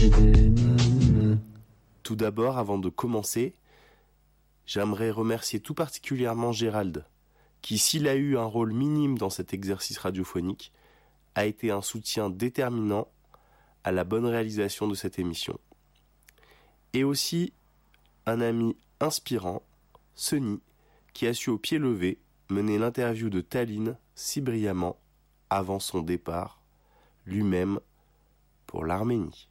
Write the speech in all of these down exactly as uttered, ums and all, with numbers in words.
Tout d'abord, avant de commencer, j'aimerais remercier tout particulièrement Gérald, qui, s'il a eu un rôle minime dans cet exercice radiophonique, a été un soutien déterminant à la bonne réalisation de cette émission. Et aussi un ami inspirant, Sony, qui a su au pied levé mener l'interview de Tallinn si brillamment avant son départ, lui-même, pour l'Arménie.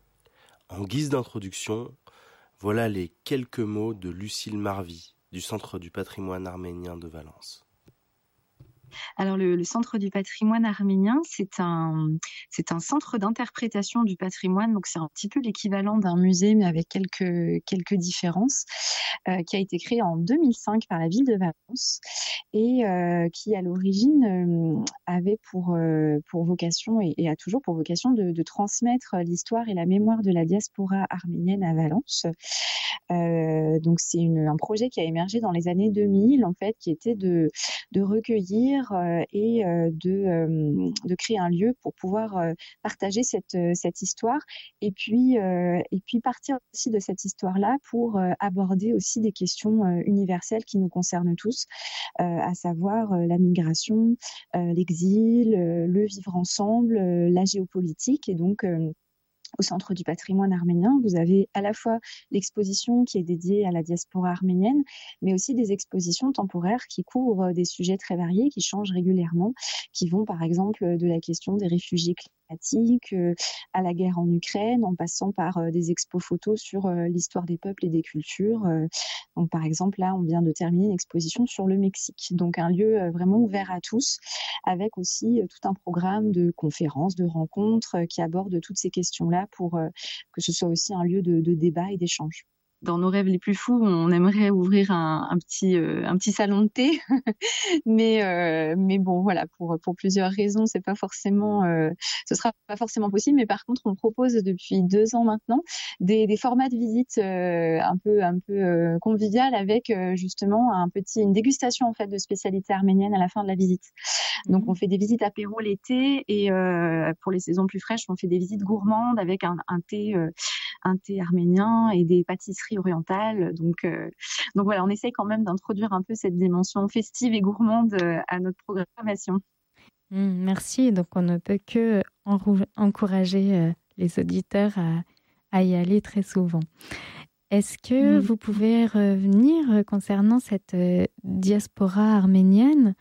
En guise d'introduction, voilà les quelques mots de Lucille Marvy, du Centre du patrimoine arménien de Valence. Alors le, le Centre du patrimoine arménien, c'est un, c'est un centre d'interprétation du patrimoine, donc c'est un petit peu l'équivalent d'un musée, mais avec quelques, quelques différences, euh, qui a été créé en deux mille cinq par la ville de Valence et euh, qui, à l'origine, euh, avait pour, euh, pour vocation et, et a toujours pour vocation de, de transmettre l'histoire et la mémoire de la diaspora arménienne à Valence. Euh, donc c'est une, un projet qui a émergé dans les années deux mille, en fait, qui était de, de recueillir euh, et euh, de, euh, de créer un lieu pour pouvoir euh, partager cette, cette histoire et puis, euh, et puis partir aussi de cette histoire-là pour euh, aborder aussi des questions euh, universelles qui nous concernent tous, euh, à savoir euh, la migration, euh, l'exil, euh, le vivre ensemble, euh, la géopolitique. Et donc euh, au Centre du patrimoine arménien, vous avez à la fois l'exposition qui est dédiée à la diaspora arménienne, mais aussi des expositions temporaires qui couvrent des sujets très variés, qui changent régulièrement, qui vont par exemple de la question des réfugiés climatiques euh, à la guerre en Ukraine, en passant par euh, des expos photos sur euh, l'histoire des peuples et des cultures. Euh, donc par exemple, là, on vient de terminer une exposition sur le Mexique. Donc un lieu euh, vraiment ouvert à tous, avec aussi euh, tout un programme de conférences, de rencontres euh, qui abordent toutes ces questions-là pour euh, que ce soit aussi un lieu de, de débat et d'échange. Dans nos rêves les plus fous, on aimerait ouvrir un, un petit euh, un petit salon de thé, mais euh, mais bon voilà, pour pour plusieurs raisons, c'est pas forcément euh, ce sera pas forcément possible. Mais par contre, on propose depuis deux ans maintenant des des formats de visite euh, un peu un peu euh, convivial avec euh, justement un petit une dégustation en fait de spécialités arméniennes à la fin de la visite. Donc, on fait des visites apéro l'été et euh, pour les saisons plus fraîches, on fait des visites gourmandes avec un, un thé, euh, un thé arménien et des pâtisseries orientales. Donc, euh, donc voilà, on essaye quand même d'introduire un peu cette dimension festive et gourmande euh, à notre programmation. Mmh, merci. Donc, on ne peut que enrou- encourager euh, les auditeurs à, à y aller très souvent. Est-ce que mmh. vous pouvez revenir concernant cette euh, diaspora arménienne?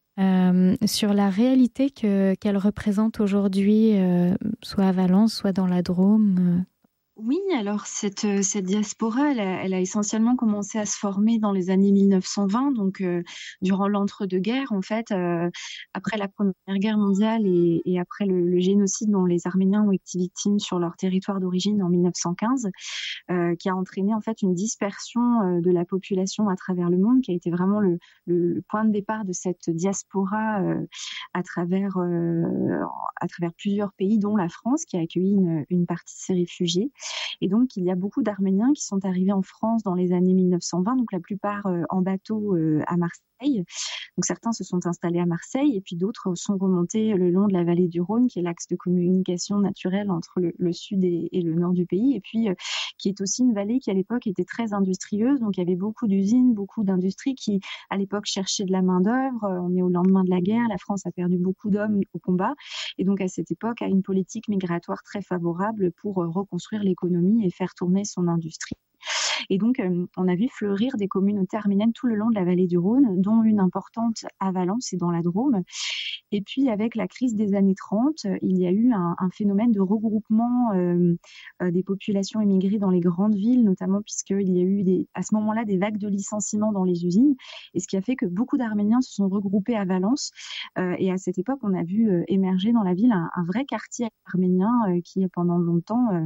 Euh, sur la réalité que, qu'elle représente aujourd'hui, euh, soit à Valence, soit dans la Drôme euh. Oui, alors cette, cette diaspora, elle a, elle a essentiellement commencé à se former dans les années mille neuf cent vingt, donc euh, durant l'entre-deux-guerres, en fait, euh, après la Première Guerre mondiale et, et après le, le génocide dont les Arméniens ont été victimes sur leur territoire d'origine en mille neuf cent quinze, euh, qui a entraîné en fait une dispersion euh, de la population à travers le monde, qui a été vraiment le, le, le point de départ de cette diaspora euh, à travers euh, à travers plusieurs pays, dont la France, qui a accueilli une, une partie de ces réfugiés. Et donc, il y a beaucoup d'Arméniens qui sont arrivés en France dans les années mille neuf cent vingt, donc la plupart euh, en bateau euh, à Marseille. Donc, certains se sont installés à Marseille et puis d'autres sont remontés le long de la vallée du Rhône, qui est l'axe de communication naturelle entre le, le sud et, et le nord du pays, et puis euh, qui est aussi une vallée qui, à l'époque, était très industrieuse. Donc, il y avait beaucoup d'usines, beaucoup d'industries qui, à l'époque, cherchaient de la main-d'œuvre. On est au lendemain de la guerre. La France a perdu beaucoup d'hommes au combat. Et donc, à cette époque, a une politique migratoire très favorable pour euh, reconstruire l'économie et faire tourner son industrie. Et donc, euh, on a vu fleurir des communautés arméniennes tout le long de la vallée du Rhône, dont une importante à Valence et dans la Drôme. Et puis, avec la crise des années trente, il y a eu un, un phénomène de regroupement euh, euh, des populations immigrées dans les grandes villes, notamment puisqu'il y a eu des, à ce moment-là des vagues de licenciements dans les usines, et ce qui a fait que beaucoup d'Arméniens se sont regroupés à Valence. Euh, et à cette époque, on a vu euh, émerger dans la ville un, un vrai quartier arménien euh, qui, pendant longtemps, euh,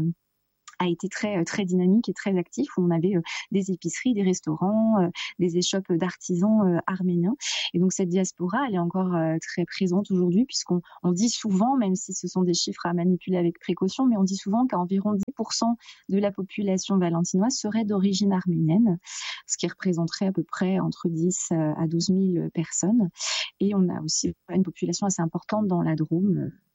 a été très très dynamique et très actif, où on avait euh, des épiceries, des restaurants, euh, des échoppes d'artisans euh, arméniens. Et donc cette diaspora, elle est encore euh, très présente aujourd'hui, puisqu'on on dit souvent, même si ce sont des chiffres à manipuler avec précaution, mais on dit souvent qu'environ dix pour cent de la population valentinoise serait d'origine arménienne, ce qui représenterait à peu près entre dix à douze mille personnes. Et on a aussi une population assez importante dans la Drôme,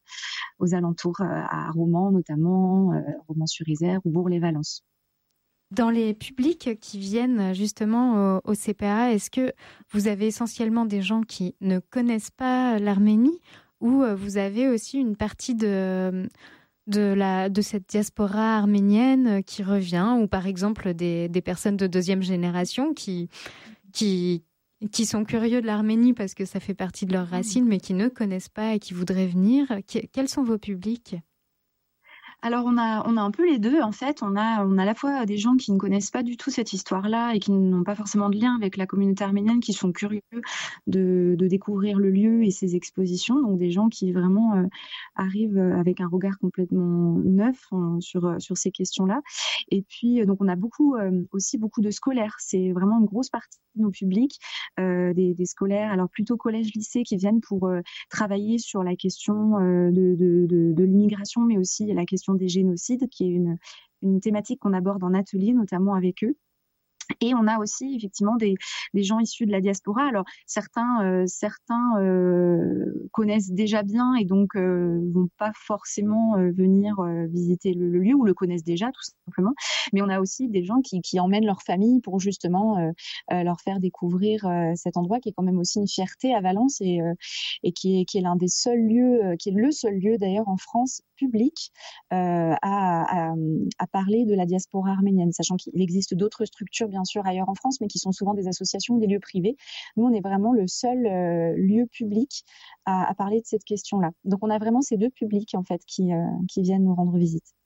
aux alentours, à Romans notamment, euh, Romans-sur-Isère ou Bourg-les-Valences. Dans les publics qui viennent justement au, au C P A, est-ce que vous avez essentiellement des gens qui ne connaissent pas l'Arménie ou vous avez aussi une partie de, de, la, de cette diaspora arménienne qui revient, ou par exemple des, des personnes de deuxième génération qui, qui, qui sont curieux de l'Arménie parce que ça fait partie de leurs racines, mais qui ne connaissent pas et qui voudraient venir? Quels sont vos publics ? Alors on a on a un peu les deux en fait. On a on a à la fois des gens qui ne connaissent pas du tout cette histoire-là et qui n'ont pas forcément de lien avec la communauté arménienne, qui sont curieux de, de découvrir le lieu et ses expositions. Donc des gens qui vraiment euh, arrivent avec un regard complètement neuf euh, sur sur ces questions-là. Et puis donc on a beaucoup euh, aussi beaucoup de scolaires. C'est vraiment une grosse partie de nos publics, euh, des, des scolaires, alors plutôt collège-lycée, qui viennent pour euh, travailler sur la question euh, de, de, de, de l'immigration, mais aussi la question des génocides, qui est une, une thématique qu'on aborde en atelier, notamment avec eux. Et on a aussi effectivement des, des gens issus de la diaspora. Alors certains, euh, certains euh, connaissent déjà bien et donc euh, vont pas forcément euh, venir euh, visiter le, le lieu, ou le connaissent déjà tout simplement. Mais on a aussi des gens qui, qui emmènent leur famille pour justement euh, euh, leur faire découvrir euh, cet endroit, qui est quand même aussi une fierté à Valence, et, euh, et qui est, qui est l'un des seuls lieux, euh, qui est le seul lieu d'ailleurs en France public euh, à, à, à parler de la diaspora arménienne, sachant qu'il existe d'autres structures bien sûr ailleurs en France, mais qui sont souvent des associations ou des lieux privés. Nous, on est vraiment le seul euh, lieu public à, à parler de cette question-là. Donc, on a vraiment ces deux publics en fait qui, euh, qui viennent nous rendre visite.